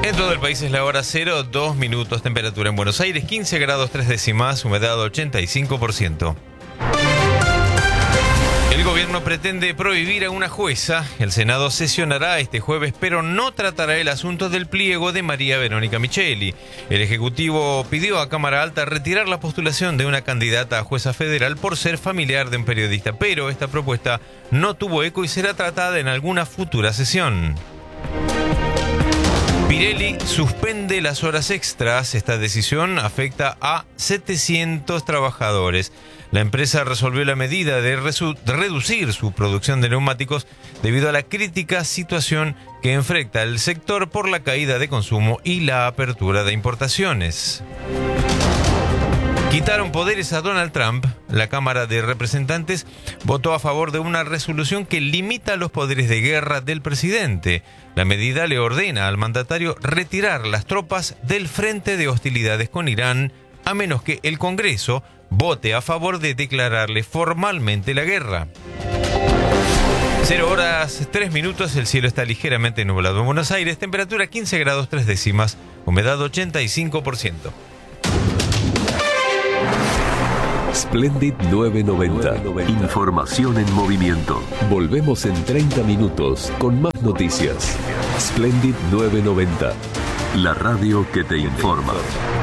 En todo el país es la hora 0, 2 minutos, temperatura en Buenos Aires 15 grados 3 décimas, humedad 85%. El gobierno pretende prohibir a una jueza. El Senado sesionará este jueves, pero no tratará el asunto del pliego de María Verónica Micheli. El Ejecutivo pidió a Cámara Alta retirar la postulación de una candidata a jueza federal por ser familiar de un periodista, pero esta propuesta no tuvo eco y será tratada en alguna futura sesión. Pirelli suspende las horas extras. Esta decisión afecta a 700 trabajadores. La empresa resolvió la medida de reducir su producción de neumáticos debido a la crítica situación que enfrenta el sector por la caída de consumo y la apertura de importaciones. Quitaron poderes a Donald Trump. La Cámara de Representantes votó a favor de una resolución que limita los poderes de guerra del presidente. La medida le ordena al mandatario retirar las tropas del frente de hostilidades con Irán, a menos que el Congreso vote a favor de declararle formalmente la guerra. 0 horas 3 minutos, el cielo está ligeramente nublado en Buenos Aires, temperatura 15 grados 3 décimas, humedad 85%. Splendid 990. Información en movimiento. Volvemos en 30 minutos con más noticias. Splendid 990. La radio que te informa.